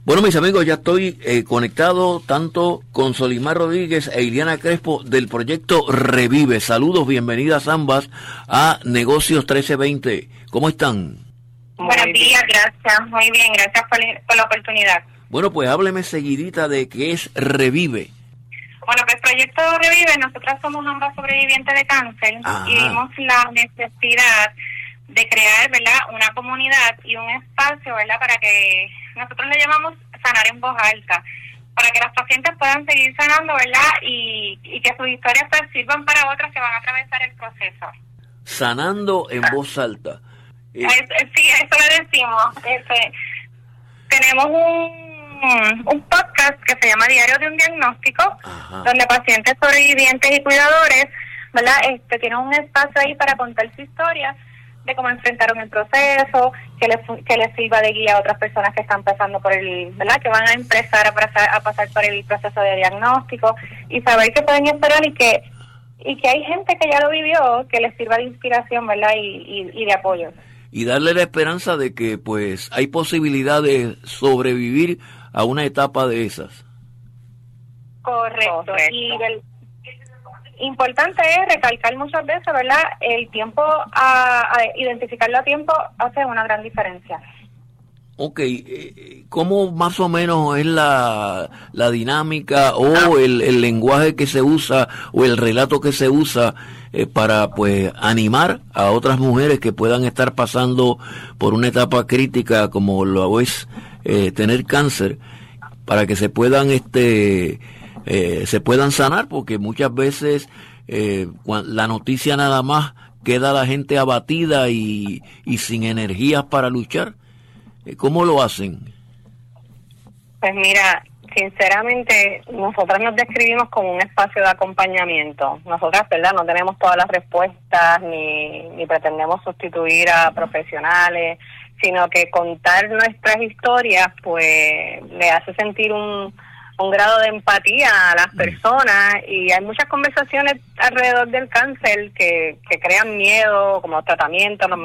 Bueno, mis amigos, ya estoy conectado tanto con Solimar Rodríguez e Iliana Crespo del proyecto Revive. Saludos, bienvenidas ambas a Negocios 1320. ¿Cómo están? Buenos días, gracias. Muy bien, gracias por la oportunidad. Bueno, pues hábleme seguidita de qué es Revive. Bueno, pues Proyecto Revive, nosotras somos ambas sobrevivientes de cáncer. Ajá. Y vimos la necesidad de crear, ¿verdad?, una comunidad y un espacio, ¿verdad?, para que nosotros le llamamos sanar en voz alta, para que las pacientes puedan seguir sanando, ¿verdad?, y que sus historias pues sirvan para otras que van a atravesar el proceso. Sanando en voz alta. Sí, eso le decimos. Tenemos un podcast que se llama Diario de un Diagnóstico. Ajá. Donde pacientes sobrevivientes y cuidadores, ¿verdad?, tienen un espacio ahí para contar su historia de cómo enfrentaron el proceso, que les sirva de guía a otras personas que están pasando por ¿verdad?, que van a empezar a pasar por el proceso de diagnóstico y saber que pueden esperar y que hay gente que ya lo vivió, que les sirva de inspiración, ¿verdad?, y de apoyo. Y darle la esperanza de que pues hay posibilidad de sobrevivir a una etapa de esas. Correcto. Y importante es recalcar muchas veces, ¿verdad?, el tiempo, a identificarlo a tiempo hace una gran diferencia. Ok, ¿cómo más o menos es la dinámica o el lenguaje que se usa o el relato que se usa para pues animar a otras mujeres que puedan estar pasando por una etapa crítica como lo es tener cáncer, para que se puedan sanar? Porque muchas veces la noticia nada más queda la gente abatida y sin energías para luchar. ¿Cómo lo hacen? Pues mira, sinceramente, nosotras nos describimos como un espacio de acompañamiento. Nosotras, ¿verdad?, no tenemos todas las respuestas ni pretendemos sustituir a profesionales, sino que contar nuestras historias, pues, le hace sentir un grado de empatía a las personas, y hay muchas conversaciones alrededor del cáncer que crean miedo, como tratamientos.